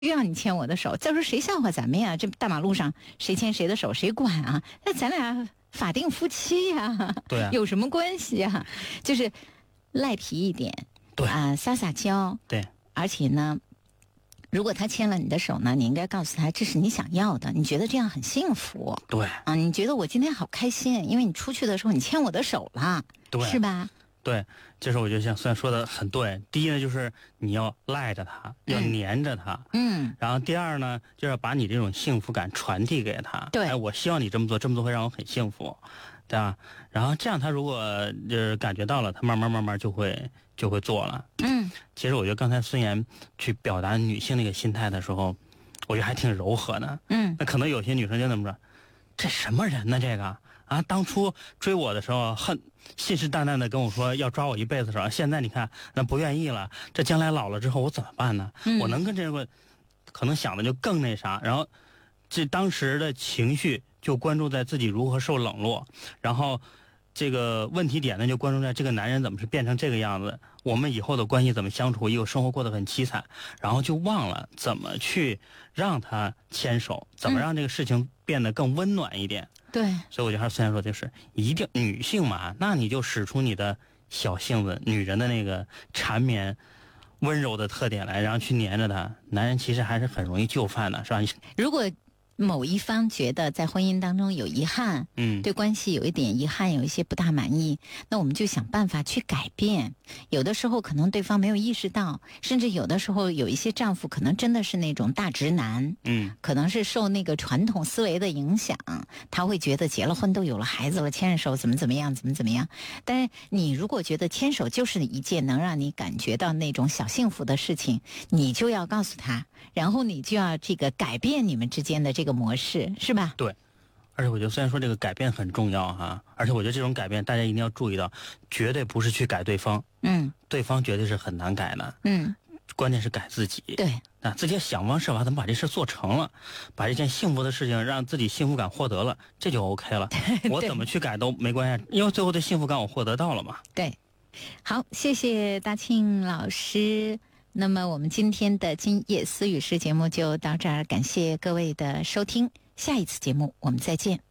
让你牵我的手。再说谁笑话咱们呀？这大马路上谁牵谁的手谁管啊？那咱俩法定夫妻呀， 对啊， 有什么关系啊？就是赖皮一点， 对啊，撒撒娇， 对， 而且呢，如果他牵了你的手呢，你应该告诉他这是你想要的，你觉得这样很幸福， 对啊，你觉得我今天好开心，因为你出去的时候你牵我的手了， 对， 是吧？ 对，这时候我就像虽然说的很对，第一呢就是你要赖着他，要黏着他，然后第二呢就是把你这种幸福感传递给他， 对， 哎，我希望你这么做，这么做会让我很幸福，对吧？然后这样他如果就是感觉到了，他慢慢就会做了。其实我觉得刚才孙岩去表达女性那个心态的时候，我觉得还挺柔和的。那可能有些女生就那么说，这什么人呢？这个啊，当初追我的时候信誓旦旦的跟我说要抓我一辈子的，现在你看那不愿意了，这将来老了之后我怎么办呢？我能跟这个可能想的就更那啥，然后这当时的情绪就关注在自己如何受冷落，然后这个问题点呢就关注在这个男人怎么是变成这个样子，我们以后的关系怎么相处，以后生活过得很凄惨，然后就忘了怎么去让他牵手，怎么让这个事情变得更温暖一点。 对， 所以我就还是虽然说就是一定女性嘛，那你就使出你的小性子，女人的那个缠绵温柔的特点来，然后去黏着他。男人其实还是很容易就范的，是吧？ 如果某一方觉得在婚姻当中有遗憾，对关系有一点遗憾，有一些不大满意，那我们就想办法去改变。有的时候可能对方没有意识到，甚至有的时候有一些丈夫可能真的是那种大直男，可能是受那个传统思维的影响，他会觉得结了婚都有了孩子了，牵着手怎么样。但是你如果觉得牵手就是一件能让你感觉到那种小幸福的事情，你就要告诉他，然后你就要这个改变你们之间的这个模式，是吧？ 对，而且我觉得虽然说这个改变很重要哈，而且我觉得这种改变大家一定要注意到，绝对不是去改对方，对方绝对是很难改的，关键是改自己。 对， 啊，自己想方设法怎么把这事做成了，把这件幸福的事情让自己幸福感获得了，这就 OK 了。我怎么去改都没关系，因为最后的幸福感我获得到了嘛。 对，好，谢谢大庆老师。那么我们今天的今夜思雨时节目就到这儿，感谢各位的收听，下一次节目我们再见。